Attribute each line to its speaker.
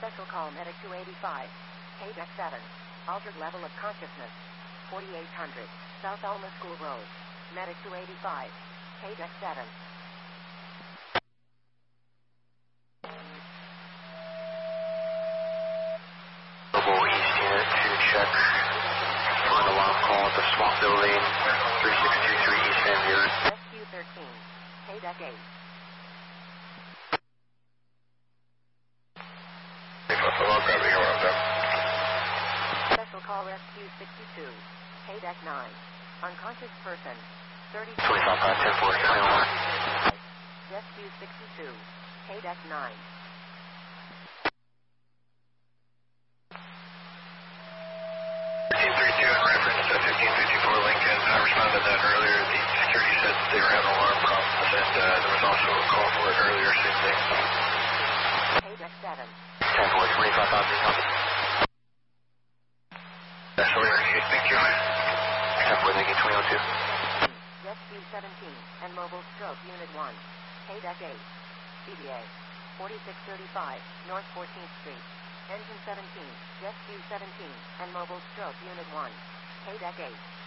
Speaker 1: Special call medic 285. KDEC 7. Altered level of consciousness. 4800. South Alma School Road. Medic 285. KDEC 7.
Speaker 2: Global East Unit to check for an alarm call at the swamp building, 3623 East Van Buren.
Speaker 1: SQ 13. KDEC 8. Special call Rescue 62. KDEC 9. Unconscious person. 30.
Speaker 2: 25 10 4 21.
Speaker 1: Rescue 62. KDEC 9.
Speaker 2: In reference to 1554 Lincoln, I responded to that earlier. The security said they were having alarm problems, and there was also a call for it earlier, same thing.
Speaker 1: KDEC 7.
Speaker 2: 10 4 25 copy. That's the way thank you. 10 4 Lincoln 2002.
Speaker 1: Rescue 17 and Mobile Stroke Unit 1. KDEC 8. CDA 4635 North 14th Street. Engine 17, Rescue 17, and Mobile Stroke Unit 1. KDEC 8.